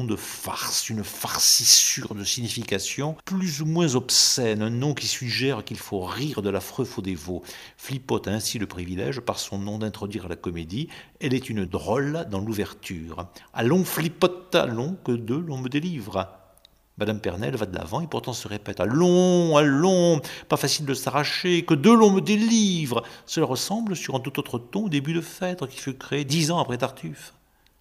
de farce, une farcissure de signification plus ou moins obscène, un nom qui suggère qu'il faut rire de l'affreux faux dévot. Flippote a ainsi le privilège, par son nom, d'introduire la comédie. Elle est une drôle dans l'ouverture. Allons, Flippote, allons, que de l'on me délivre. Madame Pernelle va de l'avant et pourtant se répète « Allons, allons, pas facile de s'arracher, que de l'on me délivre !» Cela ressemble, sur un tout autre ton, au début de Phèdre qui fut créé 10 ans après Tartuffe.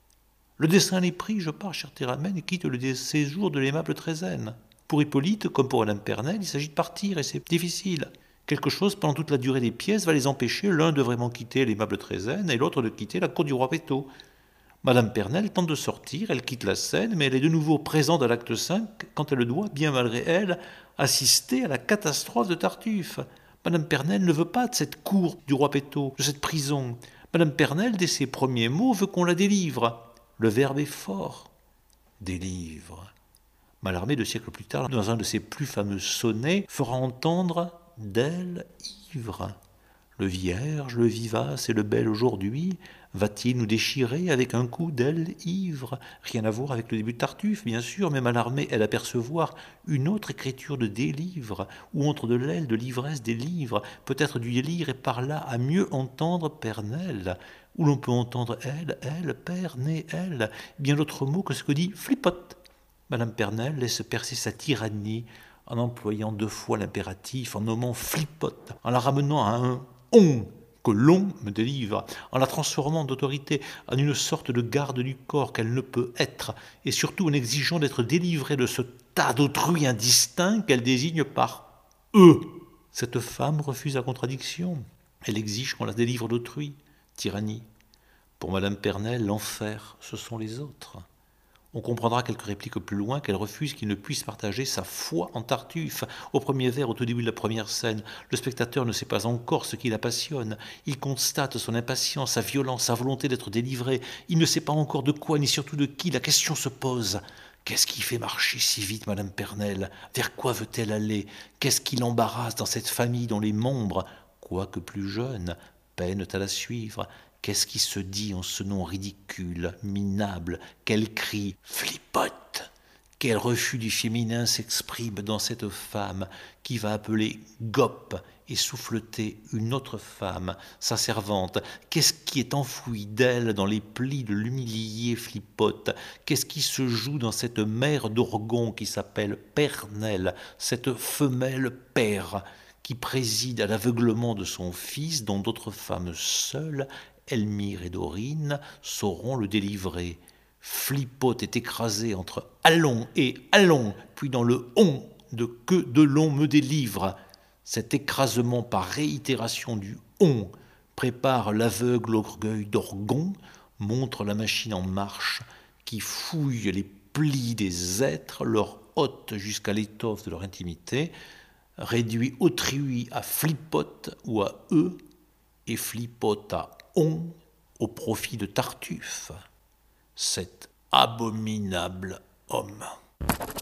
Le dessein est pris, je pars, chère Théramène, et quitte le séjour de l'aimable Trézène. Pour Hippolyte, comme pour Madame Pernelle, il s'agit de partir et c'est difficile. Quelque chose, pendant toute la durée des pièces, va les empêcher, l'un de vraiment quitter l'aimable Trézène et l'autre de quitter la cour du roi Pétot. Madame Pernelle tente de sortir, elle quitte la scène, mais elle est de nouveau présente à l'acte 5 quand elle doit, bien malgré elle, assister à la catastrophe de Tartuffe. Madame Pernelle ne veut pas de cette cour du roi Pétot, de cette prison. Madame Pernelle, dès ses premiers mots, veut qu'on la délivre. Le verbe est fort. Délivre. Mallarmé, 2 siècles plus tard, dans un de ses plus fameux sonnets, fera entendre d'elle ivre. Le vierge, le vivace et le bel aujourd'hui, va-t-il nous déchirer avec un coup d'aile ivre? Rien à voir avec le début de Tartuffe, bien sûr, mais Mallarmé elle apercevoir une autre écriture de délivre, où entre de l'aile de l'ivresse des livres, peut-être du délire et par là à mieux entendre Pernelle, où l'on peut entendre elle, Pernelle, elle, bien d'autres mots que ce que dit Flippote. Madame Pernelle laisse percer sa tyrannie en employant 2 fois l'impératif, en nommant Flippote, en la ramenant à un on que l'on me délivre, en la transformant d'autorité en une sorte de garde du corps qu'elle ne peut être, et surtout en exigeant d'être délivrée de ce tas d'autrui indistinct qu'elle désigne par eux. Cette femme refuse la contradiction. Elle exige qu'on la délivre d'autrui. Tyrannie. Pour Madame Pernelle, l'enfer, ce sont les autres. On comprendra quelques répliques plus loin qu'elle refuse qu'il ne puisse partager sa foi en Tartuffe. Au premier vers, au tout début de la première scène, le spectateur ne sait pas encore ce qui la passionne. Il constate son impatience, sa violence, sa volonté d'être délivré. Il ne sait pas encore de quoi, ni surtout de qui. La question se pose. Qu'est-ce qui fait marcher si vite Madame Pernelle? Vers quoi veut-elle aller? Qu'est-ce qui l'embarrasse dans cette famille dont les membres, quoique plus jeunes, peinent à la suivre? Qu'est-ce qui se dit en ce nom ridicule, minable? Quel cri « Flippote !» Quel refus du féminin s'exprime dans cette femme qui va appeler Gope et souffleter une autre femme, sa servante? Qu'est-ce qui est enfoui d'elle dans les plis de l'humilié Flippote? Qu'est-ce qui se joue dans cette mère d'Orgon qui s'appelle Pernelle, cette femelle père qui préside à l'aveuglement de son fils, dont d'autres femmes seules, Elmire et Dorine, sauront le délivrer. Flippote est écrasé entre « allons » et « allons », puis dans le « on » de « que de l'on me délivre ». Cet écrasement par réitération du « on » prépare l'aveugle orgueil d'Orgon, montre la machine en marche qui fouille les plis des êtres, leur ôte jusqu'à l'étoffe de leur intimité, réduit autrui à Flippote ou à eux, et Flippote à on au profit de Tartuffe, cet abominable homme.